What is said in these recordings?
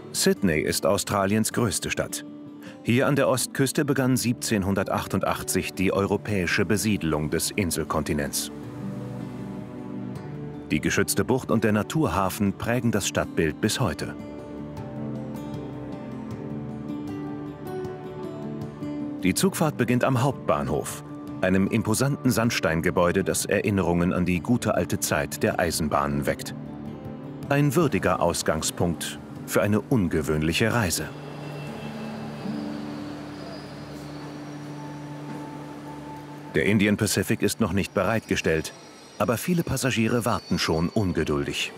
Sydney ist Australiens größte Stadt. Hier an der Ostküste begann 1788 die europäische Besiedelung des Inselkontinents. Die geschützte Bucht und der Naturhafen prägen das Stadtbild bis heute. Die Zugfahrt beginnt am Hauptbahnhof, einem imposanten Sandsteingebäude, das Erinnerungen an die gute alte Zeit der Eisenbahnen weckt. Ein würdiger Ausgangspunkt für eine ungewöhnliche Reise. Der Indian Pacific ist noch nicht bereitgestellt, aber viele Passagiere warten schon ungeduldig.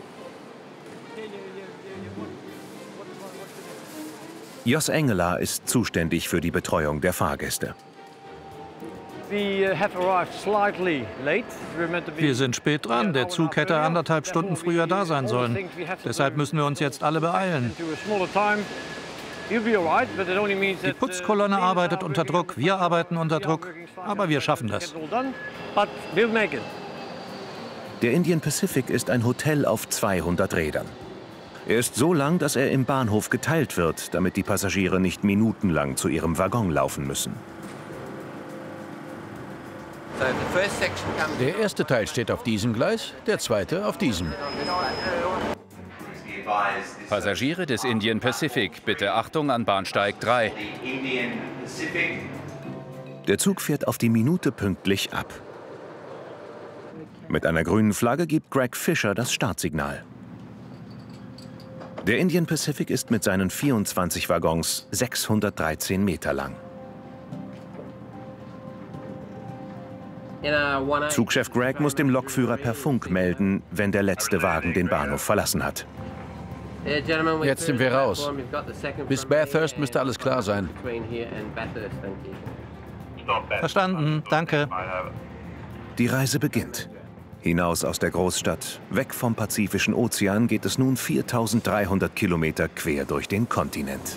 Jos Engela ist zuständig für die Betreuung der Fahrgäste. Wir sind spät dran. Der Zug hätte 1,5 Stunden früher da sein sollen. Deshalb müssen wir uns jetzt alle beeilen. Die Putzkolonne arbeitet unter Druck, wir arbeiten unter Druck, aber wir schaffen das. Der Indian Pacific ist ein Hotel auf 200 Rädern. Er ist so lang, dass er im Bahnhof geteilt wird, damit die Passagiere nicht minutenlang zu ihrem Waggon laufen müssen. Der erste Teil steht auf diesem Gleis, der zweite auf diesem. Passagiere des Indian Pacific, bitte Achtung an Bahnsteig 3. Der Zug fährt auf die Minute pünktlich ab. Mit einer grünen Flagge gibt Greg Fisher das Startsignal. Der Indian Pacific ist mit seinen 24 Waggons 613 Meter lang. Zugchef Greg muss dem Lokführer per Funk melden, wenn der letzte Wagen den Bahnhof verlassen hat. Jetzt sind wir raus. Bis Bathurst müsste alles klar sein. Verstanden, danke. Die Reise beginnt. Hinaus aus der Großstadt, weg vom Pazifischen Ozean, geht es nun 4300 Kilometer quer durch den Kontinent.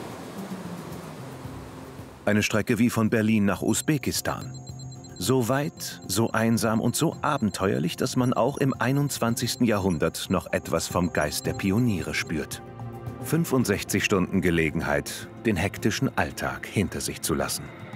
Eine Strecke wie von Berlin nach Usbekistan. So weit, so einsam und so abenteuerlich, dass man auch im 21. Jahrhundert noch etwas vom Geist der Pioniere spürt. 65 Stunden Gelegenheit, den hektischen Alltag hinter sich zu lassen.